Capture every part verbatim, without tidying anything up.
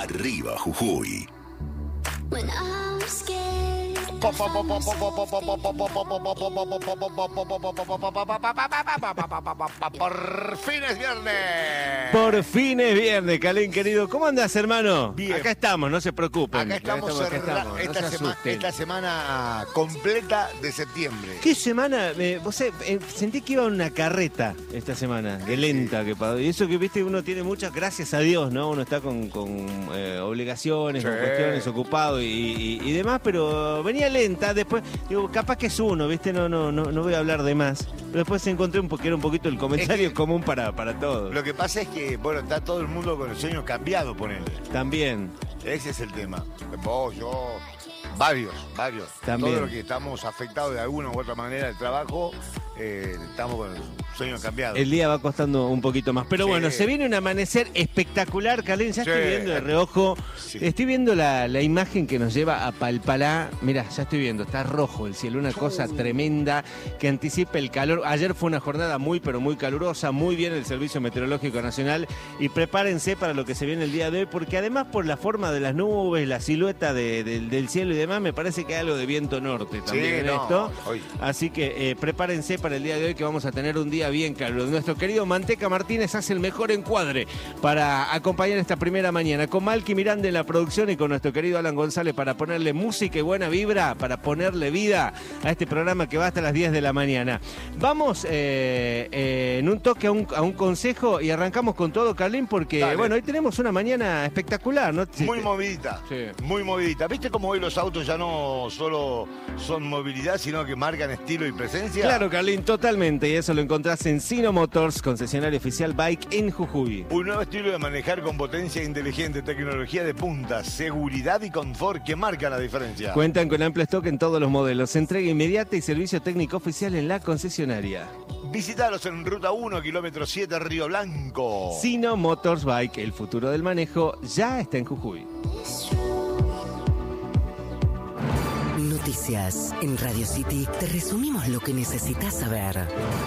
Arriba Jujuy. Por fin es viernes. Por fin es viernes, Calín querido. ¿Cómo andás, hermano? Bien. Acá estamos, no se preocupen. Acá estamos, acá cerra- estamos, esta, no se sema- asusten. esta semana completa de septiembre. ¿Qué semana? Eh, vos sabés, eh, sentí que iba una carreta esta semana, de lenta que pasó. Y eso que, viste, uno tiene muchas, gracias a Dios, ¿no? Uno está con, con eh, obligaciones, Sí. con cuestiones, ocupado y, y- y demás, pero venía lenta. Después, digo, capaz que es uno, ¿viste? No, no, no, no voy a hablar de más. Pero después encontré un, po- que era un poquito el comentario Es que- común para, para todos. Lo que pasa es que, bueno, está todo el mundo con el sueño cambiado, ponele. También. Ese es el tema. Vos, yo, varios, varios. También. Todos los que estamos afectados de alguna u otra manera del trabajo, eh, estamos con el sueño cambiado. El día va costando un poquito más. Pero Sí. bueno, se viene un amanecer espectacular, Calén. Ya Sí. estoy viendo de reojo. Sí. Estoy viendo la, la imagen que nos lleva a Palpalá. Mirá, ya estoy viendo. Está rojo el cielo. Una cosa tremenda que anticipa el calor. Ayer fue una jornada muy, pero muy calurosa. Muy bien el Servicio Meteorológico Nacional. Y prepárense para lo que se viene el día de hoy. Porque además, por la forma de las nubes, la silueta de- de- del cielo y demás, me parece que hay algo de viento norte también Sí, en no, esto. hoy. Así que eh, prepárense para el día de hoy, que vamos a tener un día bien caluroso. Nuestro querido Manteca Martínez hace el mejor encuadre para acompañar esta primera mañana, con Malky Miranda en la producción y con nuestro querido Alan González para ponerle música y buena vibra, para ponerle vida a este programa que va hasta las diez de la mañana. Vamos eh, eh, en un toque a un, a un consejo y arrancamos con todo, Carlín, porque Dale. bueno, hoy tenemos una mañana espectacular, ¿no? Muy movidita, Sí. muy movidita. ¿Viste cómo hoy los autos ya no solo son movilidad, sino que marcan estilo y presencia? Claro, Carlín, totalmente. Y eso lo encontrás en Sino Motors, concesionario oficial Bike en Jujuy. Un nuevo estilo de manejar con potencia inteligente, tecnología de punta, seguridad y confort que marca la diferencia. Cuentan con amplio stock en todos los modelos, entrega inmediata y servicio técnico oficial en la concesionaria. Visítalos en Ruta uno, kilómetro siete, Río Blanco. Sino Motors Bike, el futuro del manejo, ya está en Jujuy. Noticias. En Radio City te resumimos lo que necesitas saber.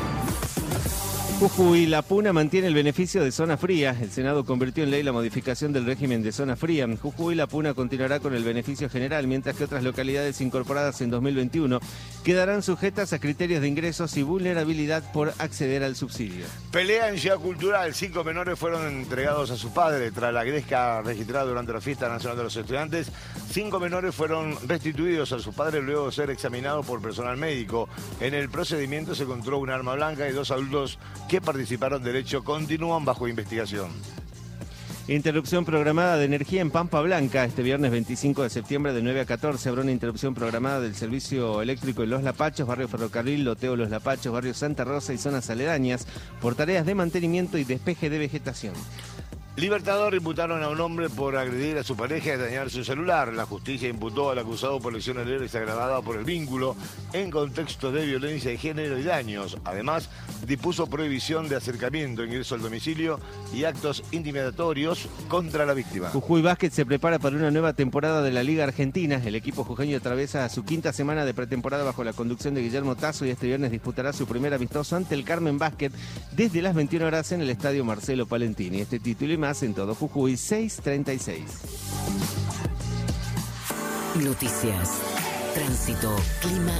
Jujuy, La Puna mantiene el beneficio de zona fría. El Senado convirtió en ley la modificación del régimen de zona fría. Jujuy, La Puna continuará con el beneficio general, mientras que otras localidades incorporadas en dos mil veintiuno quedarán sujetas a criterios de ingresos y vulnerabilidad por acceder al subsidio. Pelea en Ciudad Cultural. Cinco menores fueron entregados a su padre tras la gresca registrada durante la Fiesta Nacional de los Estudiantes. Cinco menores fueron restituidos a su padre luego de ser examinados por personal médico. En el procedimiento se encontró un arma blanca y dos adultos que participaron del hecho continúan bajo investigación. Interrupción programada de energía en Pampa Blanca. Este viernes veinticinco de septiembre de nueve a catorce habrá una interrupción programada del servicio eléctrico en Los Lapachos, barrio Ferrocarril, Loteo Los Lapachos, barrio Santa Rosa y zonas aledañas por tareas de mantenimiento y despeje de vegetación. Libertador imputaron a un hombre por agredir a su pareja y dañar su celular. La justicia imputó al acusado por lesiones leves agravadas por el vínculo en contexto de violencia de género y daños. Además, dispuso prohibición de acercamiento, ingreso al domicilio y actos intimidatorios contra la víctima. Jujuy Básquet se prepara para una nueva temporada de la Liga Argentina. El equipo jujeño atraviesa su quinta semana de pretemporada bajo la conducción de Guillermo Tazo y este viernes disputará su primer amistoso ante el Carmen Básquet desde las veintiuna horas en el estadio Marcelo Palentini. Este título y más en todo Jujuy seiscientos treinta y seis. Noticias. Tránsito, clima